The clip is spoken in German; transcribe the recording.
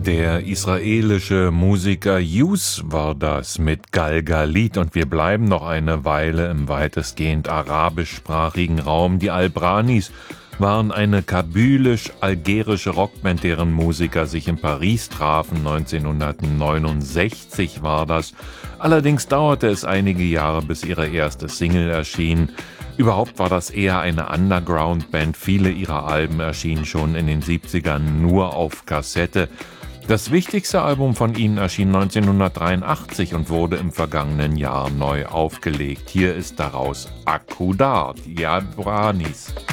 Der israelische Musiker Yus war das mit Galgalit, und wir bleiben noch eine Weile im weitestgehend arabischsprachigen Raum. Die Albranis waren eine kabylisch-algerische Rockband, deren Musiker sich in Paris trafen. 1969 war das. Allerdings dauerte es einige Jahre, bis ihre erste Single erschien. Überhaupt war das eher eine Underground-Band. Viele ihrer Alben erschienen schon in den 70ern nur auf Kassette. Das wichtigste Album von ihnen erschien 1983 und wurde im vergangenen Jahr neu aufgelegt. Hier ist daraus Akudar, die Albranis.